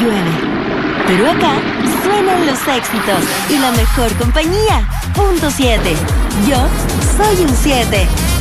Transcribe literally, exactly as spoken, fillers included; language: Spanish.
llueve. Pero acá suenan los éxitos y la mejor compañía. Punto siete. Yo soy un siete.